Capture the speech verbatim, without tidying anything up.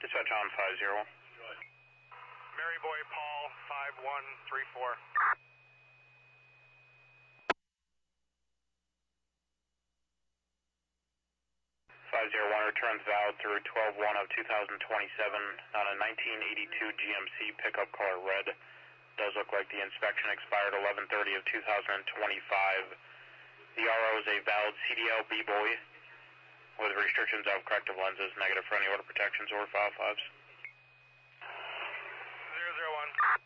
Dispatch on five zero one. Maryboy Paul, five one three four. five zero one returns valid through twelve one of two thousand twenty-seven on a nineteen eighty-two G M C pickup color red. Does look like the inspection expired eleven thirty of two thousand twenty-five. The R O is a valid C D L B-boy with restrictions of corrective lenses, negative for any order protections or file fives. zero zero one.